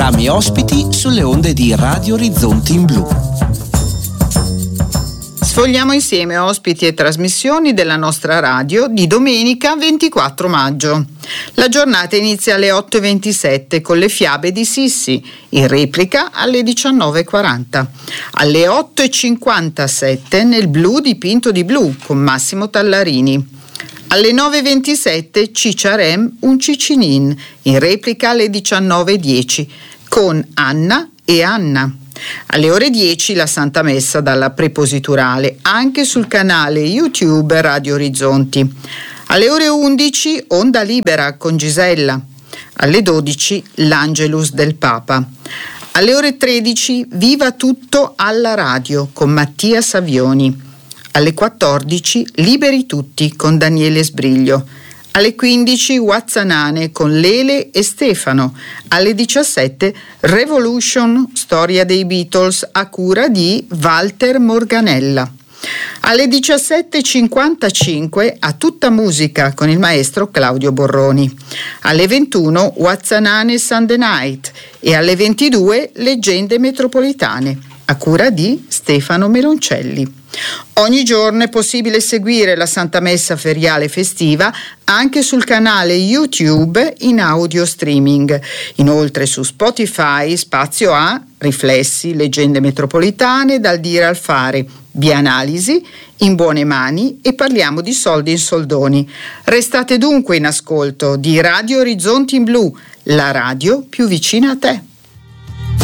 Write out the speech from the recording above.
programmi ospiti sulle onde di Radio Orizzonti in Blu. Sfogliamo insieme ospiti e trasmissioni della nostra radio di domenica 24 maggio. La giornata inizia alle 8:27 con le fiabe di Sissi, in replica alle 19:40. Alle 8:57 nel blu dipinto di blu con Massimo Tallarini. Alle 9:27 Cicciarem un Cicinin, in replica alle 19:10 con Anna e Anna. Alle ore 10 la Santa Messa dalla Prepositurale, anche sul canale YouTube Radio Orizzonti. Alle ore 11 Onda Libera con Gisella. Alle 12 l'Angelus del Papa. Alle ore 13 Viva tutto alla radio con Mattia Savioni. Alle 14 Liberi tutti con Daniele Sbriglio. Alle 15 Wazzanane con Lele e Stefano. Alle 17 Revolution, storia dei Beatles a cura di Walter Morganella. Alle 17:55 A tutta musica con il maestro Claudio Borroni. Alle 21 Wazzanane Sunday Night e alle 22 Leggende metropolitane a cura di Stefano Meloncelli. Ogni giorno è possibile seguire la Santa Messa feriale festiva anche sul canale YouTube in audio streaming. Inoltre su Spotify spazio a Riflessi, Leggende metropolitane, Dal dire al fare, Bianalisi, In buone mani e Parliamo di soldi in soldoni. Restate dunque in ascolto di Radio Orizzonti in Blu, la radio più vicina a te.